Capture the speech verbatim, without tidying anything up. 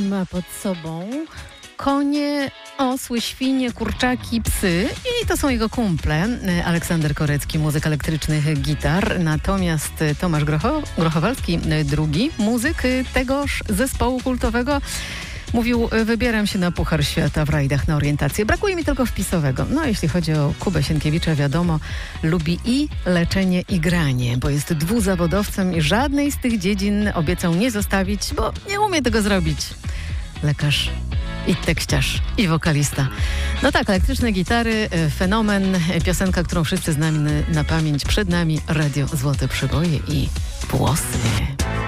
ma pod sobą konie, osły, świnie, kurczaki, psy i to są jego kumple. Aleksander Korecki, muzyk elektrycznych gitar, natomiast Tomasz Grocho, Grochowalski, drugi muzyk tegoż zespołu kultowego, mówił: wybieram się na Puchar Świata w rajdach na orientację. Brakuje mi tylko wpisowego. No, jeśli chodzi o Kubę Sienkiewicza, wiadomo, lubi i leczenie, i granie, bo jest dwuzawodowcem i żadnej z tych dziedzin obiecał nie zostawić, bo nie umie tego zrobić. Lekarz i tekściarz, i wokalista. No tak, elektryczne gitary, fenomen, piosenka, którą wszyscy znamy na pamięć. Przed nami Radio Złote Przeboje i Włosy.